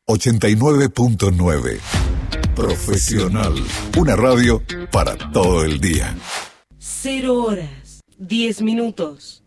89.9. Profesional. Una radio para todo el día. 0 horas, 10 minutos.